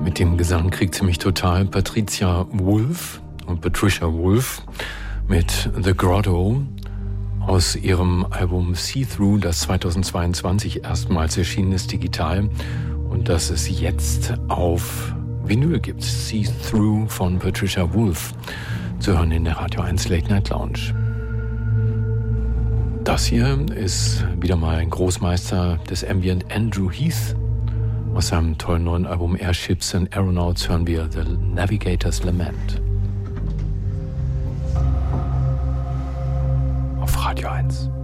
Mit dem Gesang kriegt sie mich total. Patricia Wolf und Patricia Wolf mit The Grotto aus ihrem Album See Through, das 2022 erstmals erschienen ist, digital, und das es jetzt auf Vinyl gibt. See Through von Patricia Wolf zu hören in der Radio 1 Late Night Lounge. Das hier ist wieder mal ein Großmeister des Ambient, Andrew Heath. Aus seinem tollen neuen Album Airships and Aeronauts hören wir The Navigator's Lament. Auf Radio 1.